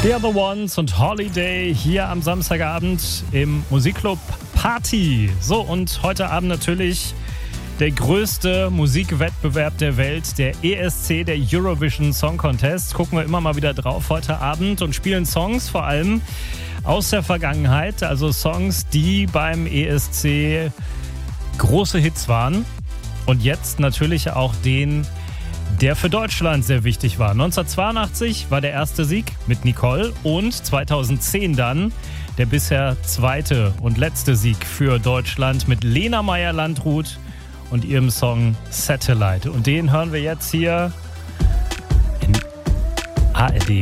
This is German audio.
The Other Ones und Holiday hier am Samstagabend im Musikclub Party. So, und heute Abend natürlich der größte Musikwettbewerb der Welt, der ESC, der Eurovision Song Contest. Gucken wir immer mal wieder drauf heute Abend und spielen Songs vor allem aus der Vergangenheit. Also Songs, die beim ESC große Hits waren. Und jetzt natürlich auch den, der für Deutschland sehr wichtig war. 1982 war der erste Sieg mit Nicole und 2010 dann der bisher zweite und letzte Sieg für Deutschland mit Lena Meyer-Landrut und ihrem Song Satellite. Und den hören wir jetzt hier in ARD